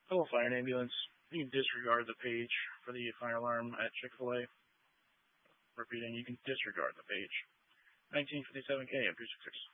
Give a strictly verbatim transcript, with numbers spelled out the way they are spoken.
Hello, fire and ambulance. You can disregard the page for the fire alarm at Chick-fil-A. Repeating, you can disregard the page. nineteen fifty-seven K M two six six.